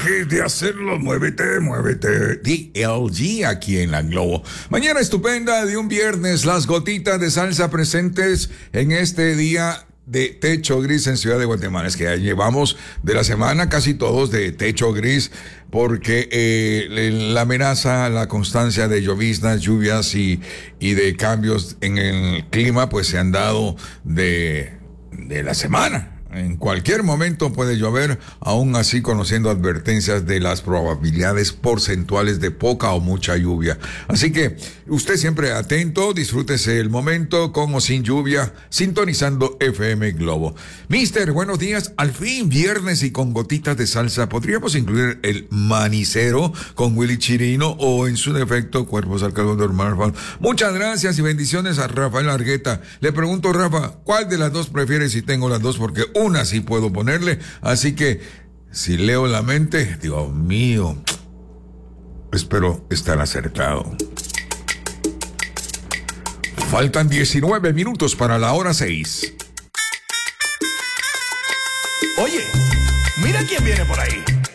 dejes de hacerlo, muévete, muévete. DLG aquí en la Globo. Mañana estupenda de un viernes, las gotitas de salsa presentes en este día de techo gris en Ciudad de Guatemala. Es que ya llevamos de la semana casi todos de techo gris porque la amenaza, la constancia de lloviznas, lluvias y de cambios en el clima pues se han dado de la semana. En cualquier momento puede llover, aún así conociendo advertencias de las probabilidades porcentuales de poca o mucha lluvia. Así que usted siempre atento, disfrútese el momento con o sin lluvia, sintonizando FM Globo. Mister, buenos días. Al fin viernes y con gotitas de salsa. ¿Podríamos incluir el manicero con Willy Chirino o en su defecto Cuerpos al calor de Marfal? Muchas gracias y bendiciones a Rafael Argueta. Le pregunto, Rafa, ¿cuál de las dos prefieres si tengo las dos? Porque una sí puedo ponerle, así que si leo la mente, Dios mío, espero estar acertado. Faltan 19 minutos para la hora 6. Oye, mira quién viene por ahí.